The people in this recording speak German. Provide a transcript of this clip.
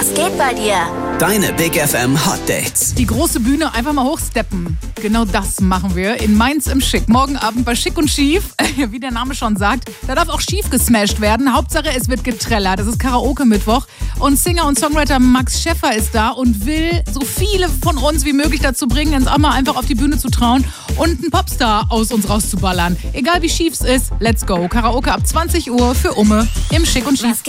geht bei dir? Deine Big FM Hot Dates. Die große Bühne einfach mal hochsteppen. Genau das machen wir in Mainz im Schick. Morgen Abend bei Schick und Schief. Wie der Name schon sagt, da darf auch schief gesmashed werden. Hauptsache, es wird getrellert. Das ist Karaoke-Mittwoch. Und Singer und Songwriter Max Schäffer ist da und will so viele von uns wie möglich dazu bringen, uns auch mal einfach auf die Bühne zu trauen und einen Popstar aus uns rauszuballern. Egal wie schief es ist, let's go. Karaoke ab 20 Uhr für Umme im Schick und Schief.